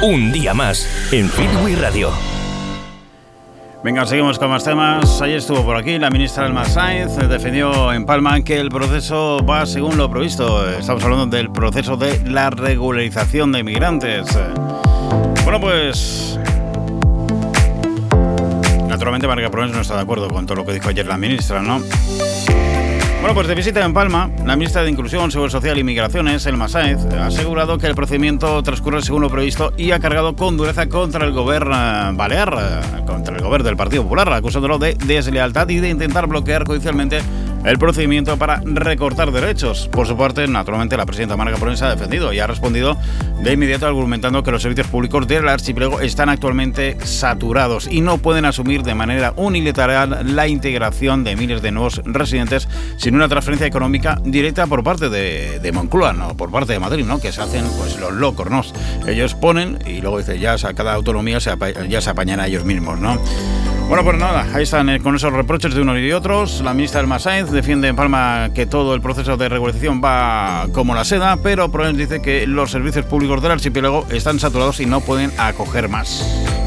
Un día más en Fitwi Radio. Venga, seguimos con más temas. Ayer estuvo por aquí la ministra Elma Sainz, defendió en Palma que el proceso va según lo previsto. Estamos hablando del proceso de la regularización de inmigrantes. Bueno, pues naturalmente Marga Provence no está de acuerdo con todo lo que dijo ayer la ministra, ¿no? Bueno, pues de visita en Palma, la ministra de Inclusión, Seguridad Social y Migraciones, Elma Sainz, ha asegurado que el procedimiento transcurre según lo previsto y ha cargado con dureza contra el gobierno balear, contra el gobierno del Partido Popular, acusándolo de deslealtad y de intentar bloquear judicialmente el procedimiento para recortar derechos. Por su parte, naturalmente, la presidenta Marga Provence ha defendido y ha respondido de inmediato argumentando que los servicios públicos del archipiélago están actualmente saturados y no pueden asumir de manera unilateral la integración de miles de nuevos residentes sin una transferencia económica directa por parte de Moncloa, no por parte de Madrid, ¿no? Que se hacen pues los locos, ¿no? Ellos ponen y luego dicen ya cada autonomía ya se apañará ellos mismos, ¿no? Bueno, pues nada, ahí están con esos reproches de unos y de otros. La ministra Elma Sainz defiende en Palma que todo el proceso de regularización va como la seda, pero Provence dice que los servicios públicos del archipiélago están saturados y no pueden acoger más.